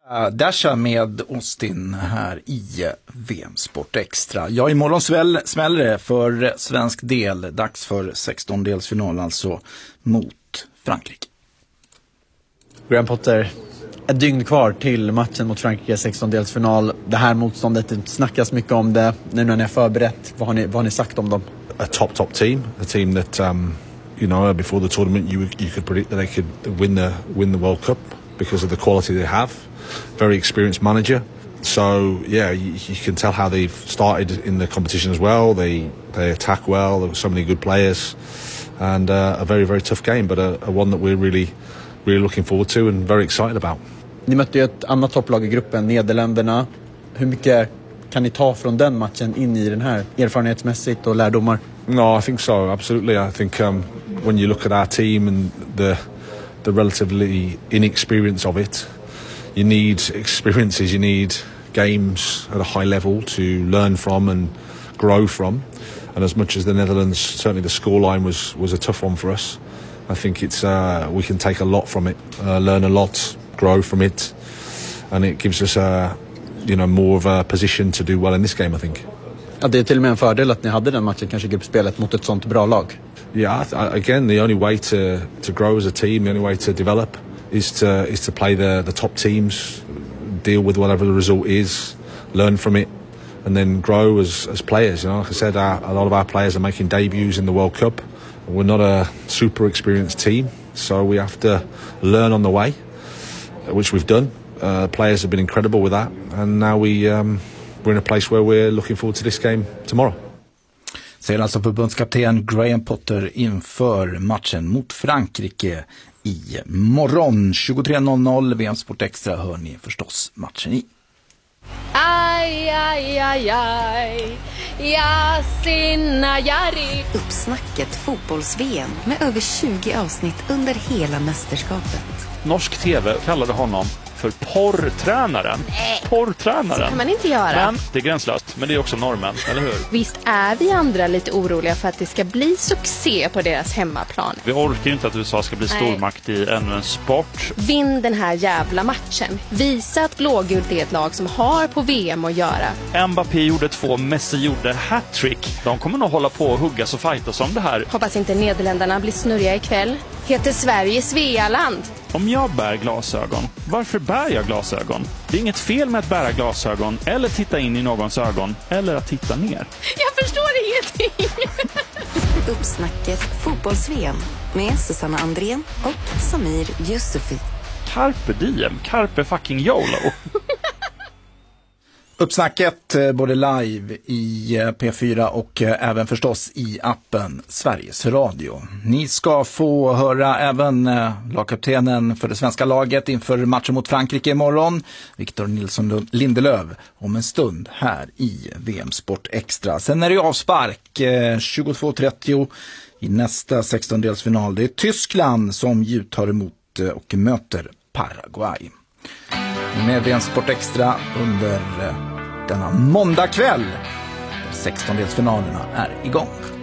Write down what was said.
Dasha med Austin här i VM Sport Extra. Ja, imorgon smäller det för svensk del. Dags för 16-delsfinal alltså mot Frankrike. Graham Potter, ett dygn kvar till matchen mot Frankrike, 16-delsfinal. Det här motståndet, det snackas mycket om det. Nu när ni är förberett, vad har ni sagt om dem? A top team. A team that, before the tournament you could predict that they could win the World Cup because of the quality they have. Very experienced manager. So, yeah, you can tell how they've started in the competition as well. They attack well. There were so many good players. And a very, very tough game, but a one that we're really looking forward to and very excited about. Ni mötte ju ett annat topplag i gruppen, Nederländerna. Hur mycket kan ni ta från den matchen in i den här erfarenhetsmässigt och lärdomar? No, I think so, absolutely. I think when you look at our team and the relatively inexperience of it, you need experiences, you need games at a high level to learn from and grow from. And as much as the Netherlands, certainly the scoreline was a tough one for us, I think it's we can take a lot from it, learn a lot, grow from it, and it gives us more of a position to do well in this game, I think. Ja, det är till och med en fördel att ni hade den matchen, kanske gruppspelet, mot ett sånt bra lag. Yeah, again, the only way to grow as a team, the only way to develop is to play the top teams, deal with whatever the result is, learn from it, and then grow as players. You know, like I said, a lot of our players are making debuts in the World Cup. We're not a super experienced team, so we have to learn on the way, which we've done. Players have been incredible with that, and now we're in a place where we're looking forward to this game tomorrow. Säger alltså förbundskapten Graham Potter inför matchen mot Frankrike i morgon. 23.00 VM Sport Extra hör ni förstås matchen i. Aj, aj, aj, aj. Ja, sinna, jari. Uppsnacket fotbolls-VM med över 20 avsnitt under hela mästerskapet. Norsk TV kallade honom för porrtränaren. Porrtränaren. Så kan man inte göra. Men det är gränslöst, men det är också normen, eller hur? Visst är vi andra lite oroliga för att det ska bli succé på deras hemmaplan. Vi orkar ju inte att USA ska bli stormakt i ännu en sport. Vinn den här jävla matchen. Visa att blågult är ett lag som har på VM att göra. Mbappé gjorde 2, Messi gjorde hattrick. De kommer nog hålla på och huggas och fightas om det här. Hoppas inte Nederländerna blir snurriga ikväll. Heter Sverige Svealand? Om jag bär glasögon, varför bär jag glasögon? Det är inget fel med att bära glasögon eller titta in i någons ögon eller att titta ner. Jag förstår ingenting. Uppsnacket fotbolls-VM med Susanna Andrén och Samir Yusufi. Carpe diem, carpe fucking YOLO. Uppsnacket både live i P4 och även förstås i appen Sveriges Radio. Ni ska få höra även lagkaptenen för det svenska laget inför matchen mot Frankrike imorgon, Victor Nilsson Lindelöf, om en stund här i VM Sport Extra. Sen är det avspark 22.30 i nästa 16-delsfinal. Det är Tyskland som tar emot och möter Paraguay. Med VM Sport Extra under denna måndag kväll. 16-delsfinalerna är igång.